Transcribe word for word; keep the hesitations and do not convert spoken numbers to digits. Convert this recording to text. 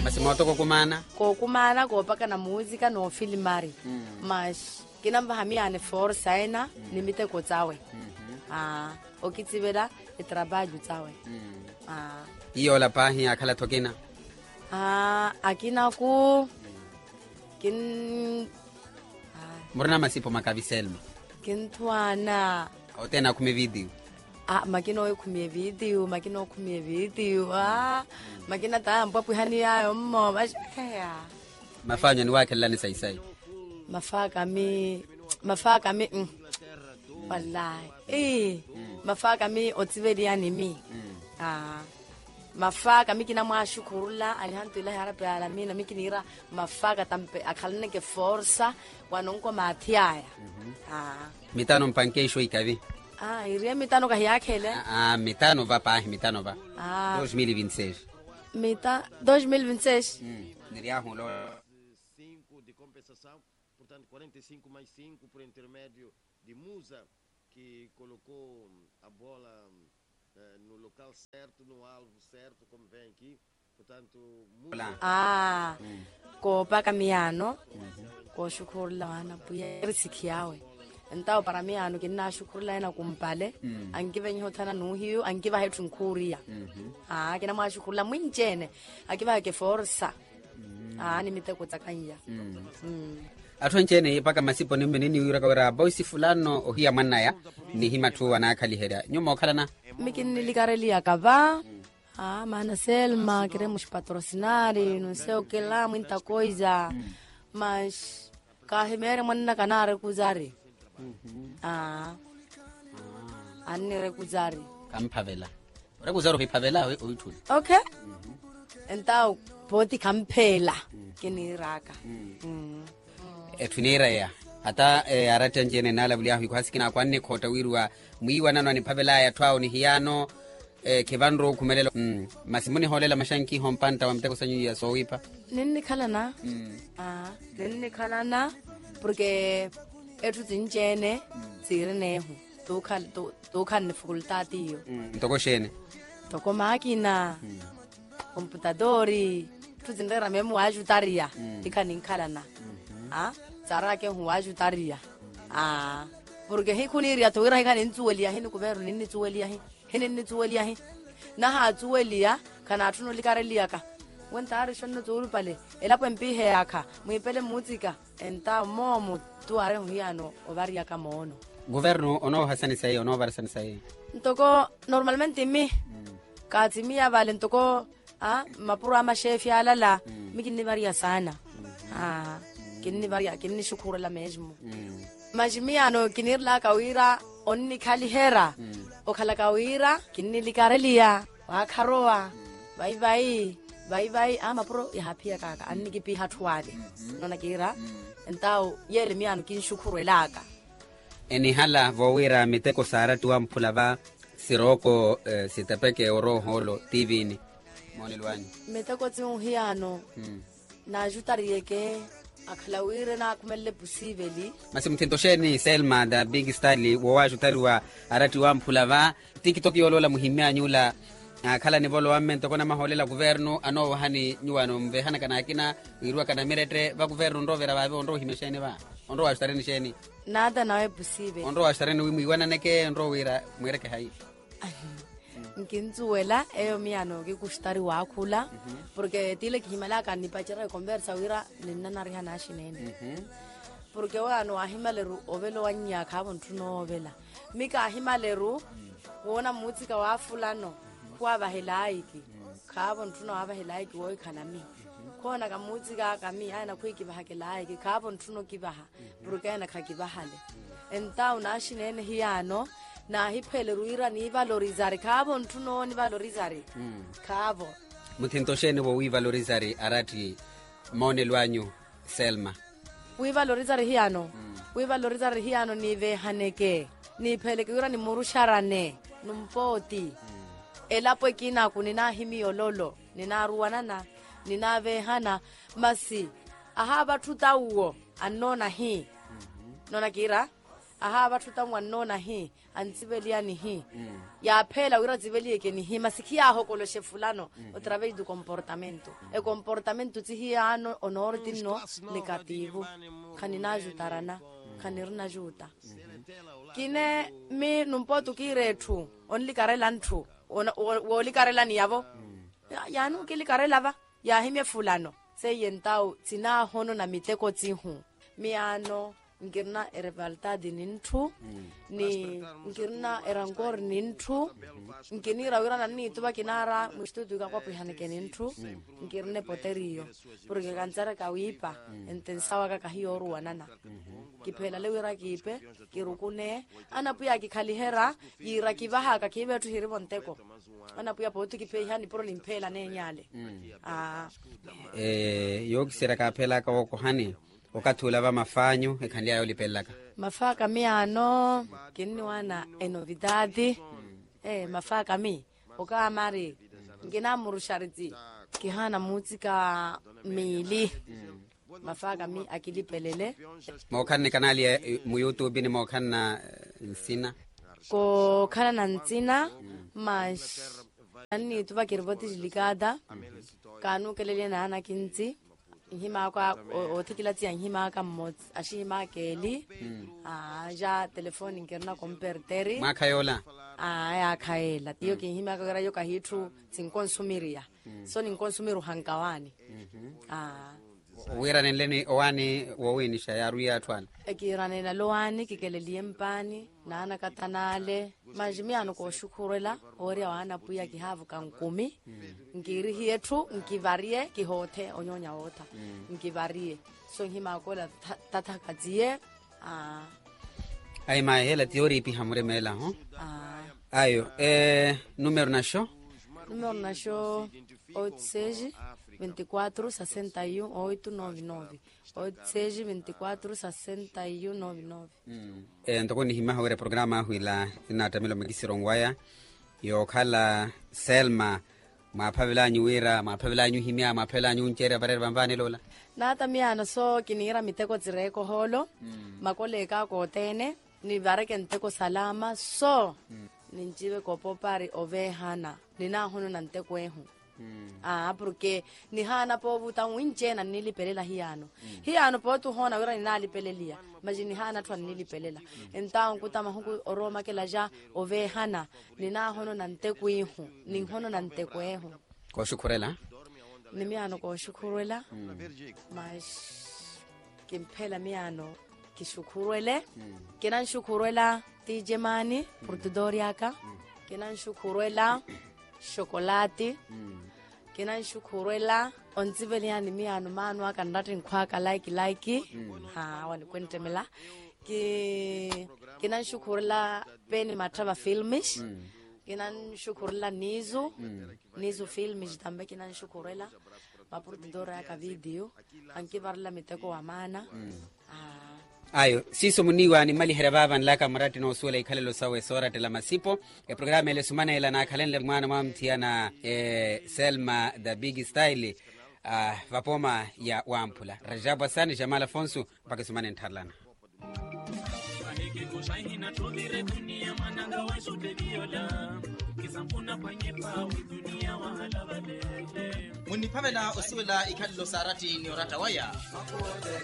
Masimoto ko kumana? Ko kumana ko paka na muzika no filmari. Mm. Mas kinamba hamiane for saina mm. nimite ko tsawe. Mm-hmm. Ah, okitsibela e trabalho tsawe. Mm. Ah. Iyo la pahi akala tokina? Ah, akina ku kin ah. Murna masipo makaviselma. Kintuana. O tena kume video. Ah, makino kumie video, makino kumie video. Ah, makina ta mpapu hani ya mmo bashaya. Mafanya ni wake lani sai sai. Mafaka mi mafaka mi mm. Wallahi. Eh, mm. Mafaka mi otivedi yani mi. Mm. Ah. Mafaka miki na mwashukurula alhamdulillah rabbil alamin miki nira mafaka tampe akhalne ke forza wanonko mathiaya. Mm-hmm. Ah. Mitano mpankeisho ikavi. Ah, iria mitano ka yakele. Ah, mitano va pa, mitano va. Ah. dois mil e vinte e seis. Mita dois mil e vinte e seis. Hum, diria um lo cinco de compensação, portanto quarenta e cinco mais cinco por intermédio de Musa que colocou a bola eh, no local certo, no alvo certo, como vem aqui. Portanto, Musa. Ah. Hum. Ko pa kamiano. Mhm. Ko shukuru lana puya risikiawe. Entao para mí ano kinna shukurla na kumpale mm. angive nyotana nuhiyo angiva hetu nkuria mm-hmm. Ah kina mwa shukurla mwinjene akiva ke forza mm. Ah ni miteko tsakanya mm. Mm. Atwenjene paka masipo nimbe nini yura kawara boisi fulano ohia manaya ni himatu wanakali hera nyuma okhalana mikini likareli akava mm. Ah mana Selma queremos patrocinar não sei o que lá muita coisa mm. Mas kahimere manna kanare kuzari. Mhm. Ah. Ah. Anire kuzari. Kampavela. Ora kuzaro hipavela we uyithuli. Okay. Mhm. Entao poti kampela kiniraka. Mhm. Etunira ya. Hata e, arata njene nala bulia hikuhasikina kwanne khota wirwa muiwa nano ni pavela ya twao ni hiano e, kevandro kumelelo mm. Masimuni holela mashanki hompanta wa mteko sanyu ya sowipa. Nini khala na? Mm. Ah, nini khala na porque etu zinjene zirenehu dokha dokha dificultati yo ntoko shene toko makina computadori tuzindera memu ajutaria ikani nkhala na ah tsara ke hu ajutaria ah porque hikuniria toira ikani ntsuwelia hini kuberu nini tsuwelia hi hini nini tsuwelia hi na ha tsuwelia kana tuno likarelia ka wentari shonno tsuru pale elapo mpihe yakha muipele muzika enta momo tuare huyano ovaria kama ono governo ono hasani sai ono varsani sai ntoko normalmente mi mm. Kati mia vale ntoko ah mapura ama chef ya lala mm. Mikini varia sana mm. Ah kinni varia kinni shukuru la mesmo mm. Majimia no kinirla kawira onni khali hera mm. Okhala kawira kinni likarelia wakharoa mm. Bye bye bye bye ama pro ya hapia kaka anniki pi hatwale mm-hmm. Nona kira mm. Entao yele miano kinshukuru elaka eni hala vowira miteko sara tuwa mpulava siroko eh, sitapeke oro holo tv ni monelwani miteko tsimu hiano mm. Na jutarieke akhlawire na kumelle busiveli masimtintosheni Selma da big style wa jutariwa arati wa mpulava tiktok yolola muhimya nyula kala ni bolo wamme to kona maholela governo ano hani nyuano mbe hana kana kina irua kana mirete ba governo ndo vera ba ndo himesheni ba ndo wa stareni sheni nada nawe busive ndo wa stareni wi mwiwana neke ndo wira mwireke hai nkinzuela eyo miano ke kushtari wakula porque tile kihimala ka ni pachara conversa wira ninana ri hana shinene porque wano ahimaleru ovelo wanya khabo ntuno ovela mika ahimaleru wona mutsika wa fulano kwa bahelaiki khabo ntuno abahelaiki wo ikhanami khona ka mutsika ka mi ana khwiki bahakelaiki khabo ntuno kibaha porque na khakibahale entau na shinene hiano na hiphele ruira ni valorizare khabo ntuno ni valorizare khabo muthintosheni wo wi valorizare arati monelwanyu Selma wi valorizare hiano wi valorizare hiano ni ve haneke ni phele kura ni murusharane numpoti elapo kina kunina himi yololo nina ruwanana nina ve hana masi aha bathu tawuo anona hi nona kira aha batho ta ngwanona he antsibelia ni he ya phela wira tsibelie ke ni he masiki ya hokolo shefulano o través du comportamento e comportamento tsi hi ano onor tinno negativo khanina ajutarana khanirna juta kine mi numpoto kirethu only karela nthu o li karela ni yabo ya no ke li karela ba ya hime fulano se yentau tsina hono na miteko tsihu miano ngirna erevalta dinintu ni ngirna erankor nintu ngini rawira na ni tuba kinara mustudu ka kwa pihane kenintu ngirne poterio porque kantsara ka wipa entensawa ka kahiyo ruanana kiphela le wira kipe kirukune ana puya kikhalihera yira kibaha ka kibe tu hiri bonteko ana puya botu kipe hani pro limphela ne nyale ah eh yogisera ka phela ka okohani okathula ba mafanyo ekhandi ayo lipelaka mafaka miano kinni wana enovidade eh mafaka mi oka mari ngina murushariti kihana muzika mili mafaka mi akilipelele mokhanne kanali mu YouTube ni mokhanna nsina ko kana na nsina mas ani tuba kirboti likada kanu kelele na ana kinzi hima kwa otikila tsi hima ka mot ashima keli ah ja telefoni ngerna comperteri makhayola ah ya khaela tiyo ke hima ka ra yo ka hithu tsinkonsumiria so ni konsumiru hankawani ah wira nenleni owani wowini shayaru ya twala ekirane na loani kikelelie mpani na ana katanale majimiano ko shukurela ori wana puya kihavu kankumi ngiri hiethu ngivarie kihothe onyonya otha ngivarie so hima kola tathakazie ah ai mai hela teori pi hamre mela ho ah ayo eh número na show número na show oito seis vinte e quatro sessenta e um oito nove nove oito seis vinte e quatro sessenta e um nove nove eh ndokoni hima hore programa huila inatamelo mekisirongwaya yo khala Selma maphavela nyuwira maphavela nyu himya maphavela nyu nchere bare bambane lola nata miana so kinira miteko tsireko holo makoleka ko tene ni bareke nteko salama so ninjibe ko popari ovehana nina hono nanteko ehu ah porque ni hana po buta winchena nilipelela hiano hiano po tu hona wira ninalipelelia majini hana tu nilipelela enta nkutama huku oroma kela ja ovehana nina hono nanteko ehu ni hono nanteko ehu ko shukurela ni miano ko shukurela mas kimpela miano kishukurele kenan shukurela ti jemani portudoriaka kenan shukurela chocolate kenan shukurela ontsibeliani miano mano akandati nkhwaka like like ha wani kwentemela ke kenan shukurela peni matrava filmish kenan shukurela nizo nizo filmish tambe kenan shukurela paportudora ka video anki barla miteko wa mana ah ayo siso muniwa ni mali herababa nlaka marati no sula ikhalelo sawe sora tela masipo e programa ile sumana ila na khalenle mwana mamtiana e Selma the Big Style uh, vapoma ya Wamphula Rajabu Hassan Jamal Afonso mpaka sumana ntarlana munipamela osiwela ikhalelo sarati ni orata waya